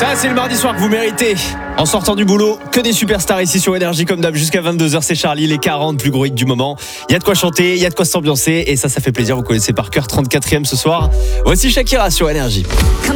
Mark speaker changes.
Speaker 1: Ça, c'est le mardi soir que vous méritez. En sortant du boulot, que des superstars ici sur Énergie comme d'hab jusqu'à 22h. C'est Charlie, les 40 plus gros hits du moment. Il y a de quoi chanter, il y a de quoi s'ambiancer et ça fait plaisir. Vous connaissez par cœur 34e ce soir. Voici Shakira sur Énergie.